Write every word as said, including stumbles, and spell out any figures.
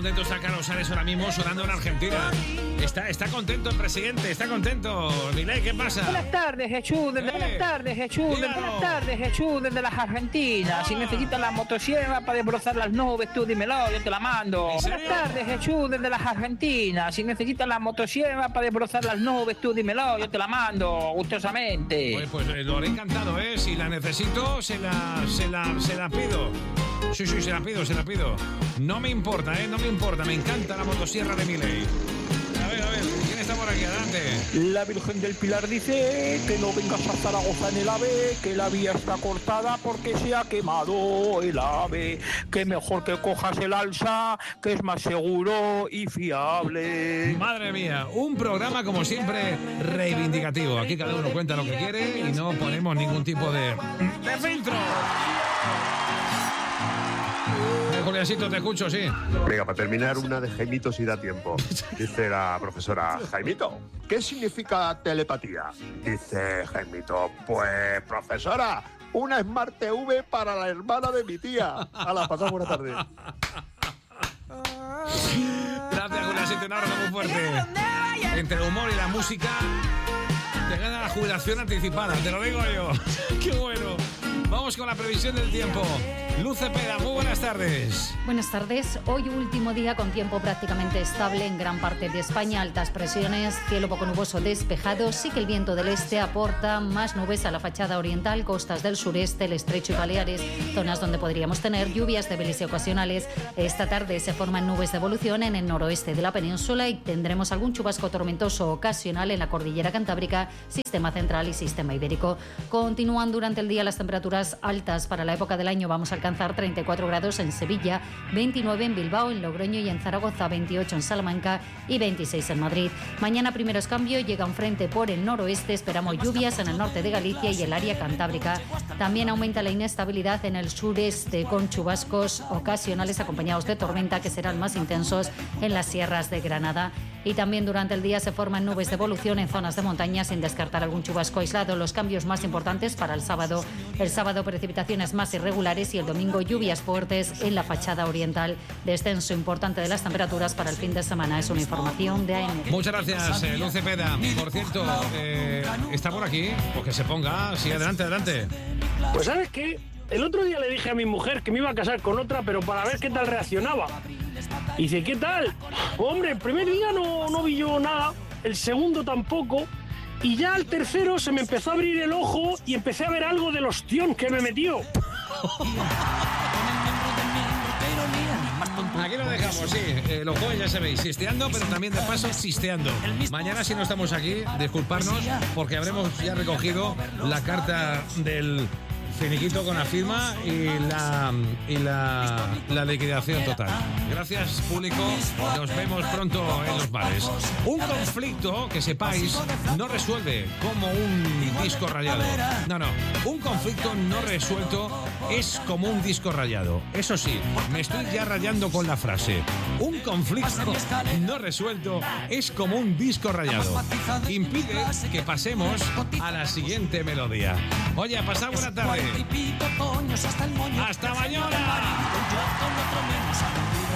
contento está Carlos Ares ahora mismo sonando en Argentina. Está, está contento el presidente, está contento. Milei, ¿qué pasa? Buenas tardes, Jesús. Desde, Eh, buenas tardes, Jesús. Desde, dígalo. buenas tardes, Jesús. Desde las Argentinas. Ah. Si necesitas la motosierra para desbrozar las nubes, tú dímelo, yo te la mando. ¿En serio? Buenas tardes, Jesús. Desde las Argentinas. Si necesitas la motosierra para desbrozar las nubes, tú dímelo, yo te la mando, gustosamente. Pues, pues eh, lo haré encantado, ¿eh? Si la necesito, se la, se la, se la pido. Sí, sí, se la pido, se la pido. No me importa, ¿eh? No me importa. Me encanta la motosierra de Milei. A ver, a ver, ¿quién está por aquí? Adelante. La Virgen del Pilar dice que no vengas a Zaragoza en el AVE, que la vía está cortada porque se ha quemado el AVE, que mejor que cojas el Alsa, que es más seguro y fiable. Madre mía, un programa como siempre reivindicativo. Aquí cada uno cuenta lo que quiere y no ponemos ningún tipo de, de filtro. Eh, Juliancito, te escucho, sí. Venga, para terminar, una de Jaimito si da tiempo. Dice la profesora: Jaimito, ¿qué significa telepatía? Dice Jaimito: pues, profesora, una Smart T V para la hermana de mi tía. A la pasada buena tarde. Gracias, Juliancito, un abrazo muy fuerte. Entre el humor y la música te gana la jubilación anticipada, te lo digo yo. ¡Qué bueno! Vamos con la previsión del tiempo. Luz Cepeda, muy buenas tardes. Buenas tardes. Hoy último día con tiempo prácticamente estable en gran parte de España. Altas presiones, cielo poco nuboso despejado. Sí que el viento del este aporta más nubes a la fachada oriental, costas del sureste, el Estrecho y Baleares, zonas donde podríamos tener lluvias débiles y ocasionales. Esta tarde se forman nubes de evolución en el noroeste de la península y tendremos algún chubasco tormentoso ocasional en la cordillera cantábrica, sistema central y sistema ibérico. Continúan durante el día las temperaturas altas para la época del año. Vamos a alcanzar treinta y cuatro grados en Sevilla, veintinueve en Bilbao, en Logroño y en Zaragoza, veintiocho en Salamanca y veintiséis en Madrid. Mañana primeros cambios, llega un frente por el noroeste, esperamos lluvias en el norte de Galicia y el área cantábrica. También aumenta la inestabilidad en el sureste con chubascos ocasionales acompañados de tormenta que serán más intensos en las sierras de Granada. Y también durante el día se forman nubes de evolución en zonas de montaña sin descartar algún chubasco aislado. Los cambios más importantes para el sábado. El sábado precipitaciones más irregulares y el domingo lluvias fuertes en la fachada oriental. Descenso importante de las temperaturas para el fin de semana. Es una información de A M. Muchas gracias, eh, Luz Cepeda. Por cierto, eh, está por aquí, pues que se ponga. Sí, adelante, adelante. Pues ¿sabes qué? El otro día le dije a mi mujer que me iba a casar con otra, pero para ver qué tal reaccionaba. Y dice, ¿qué tal? Hombre, el primer día no, no vi yo nada, el segundo tampoco, y ya al tercero se me empezó a abrir el ojo y empecé a ver algo del ostión que me metió. Aquí lo dejamos, sí. Eh, los jueves ya sabéis, sisteando, pero también de paso sisteando. Mañana, si no estamos aquí, disculparnos, porque habremos ya recogido la carta del finiquito con la firma y la y la, la liquidación total. Gracias, público. Nos vemos pronto en los bares. Un conflicto, que sepáis, no resuelve como un disco rayado. No, no. Un conflicto no resuelto es como un disco rayado. Eso sí, me estoy ya rayando con la frase. Un conflicto no resuelto es como un disco rayado. Impide que pasemos a la siguiente melodía. Oye, pasad buena tarde. Hasta mañana.